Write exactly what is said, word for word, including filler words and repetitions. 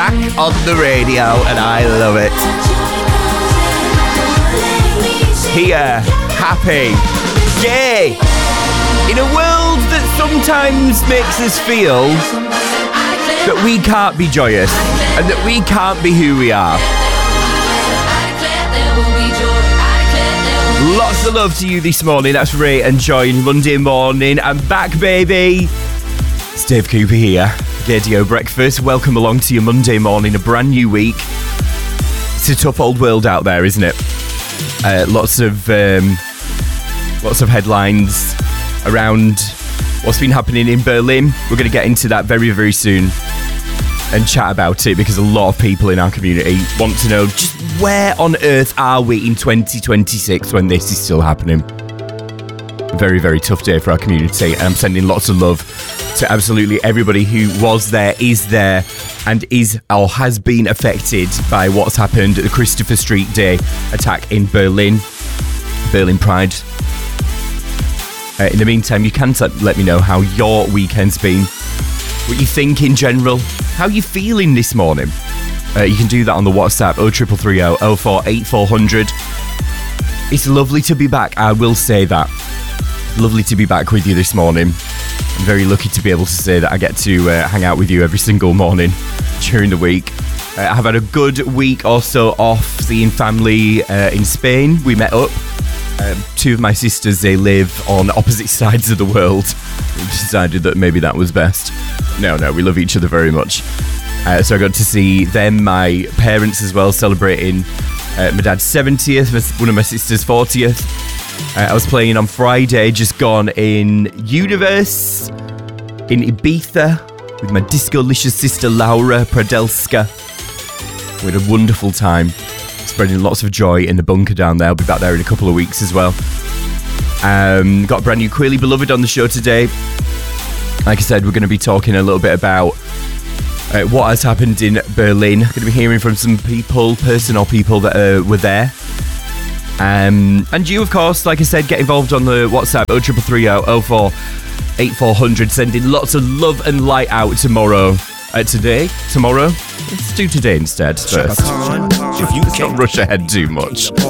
back on the radio, and I love it. Here, happy, gay, in a world that sometimes makes us feel that we can't be joyous and that we can't be who we are. Lots of love to you this morning. That's Ray and Joy in Monday morning. I'm back, baby. It's Dave Cooper here. Gaydio Breakfast. Welcome along to your Monday morning, a brand new week. It's a tough old world out there, isn't it? Uh, lots of um, lots of headlines around what's been happening in Berlin. We're going to get into that very, very soon and chat about it, because a lot of people in our community want to know just where on earth are we in twenty twenty-six when this is still happening. Very, very tough day for our community, and I'm sending lots of love to absolutely everybody who was there, is there, and is or has been affected by what's happened at the Christopher Street Day attack in Berlin, Berlin Pride. Uh, in the meantime, you can t- let me know how your weekend's been, what you think in general, how you feeling this morning. Uh, you can do that on the WhatsApp oh three three three oh oh four eight four hundred. It's lovely to be back, I will say that. Lovely to be back with you this morning. I'm very lucky to be able to say that I get to uh, hang out with you every single morning during the week. Uh, I've had a good week also off seeing family uh, in Spain. We met up. Um, two of my sisters, they live on opposite sides of the world. We decided that maybe that was best. No, no, we love each other very much. Uh, so I got to see them, my parents as well, celebrating uh, my dad's seventieth, one of my sister's fortieth. Uh, I was playing on Friday, just gone in Universe in Ibiza with my disco-licious sister Laura Pradelska. We had a wonderful time, spreading lots of joy in the bunker down there. I'll be back there in a couple of weeks as well. Um, got a brand new Queerly Beloved on the show today. Like I said, we're going to be talking a little bit about uh, what has happened in Berlin. Going to be hearing from some people, person or people that uh, were there. Um, and you, of course, like I said, get involved on the WhatsApp oh three three three oh oh four eight four hundred, sending lots of love and light out tomorrow. Uh, today? Tomorrow? Let's do today instead first. If you can't rush ahead too much.